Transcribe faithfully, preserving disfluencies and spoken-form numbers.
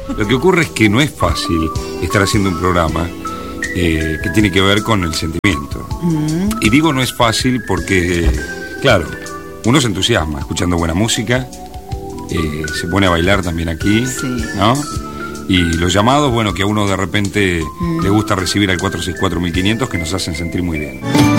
Lo que ocurre es que no es fácil estar haciendo un programa eh, que tiene que ver con el sentimiento. Mm. Y digo no es fácil porque, claro, uno se entusiasma escuchando buena música, eh, se pone a bailar también aquí, sí, ¿no? Y los llamados, bueno, que a uno de repente mm. le gusta recibir al cuatro seis cuatro mil quinientos, que nos hacen sentir muy bien.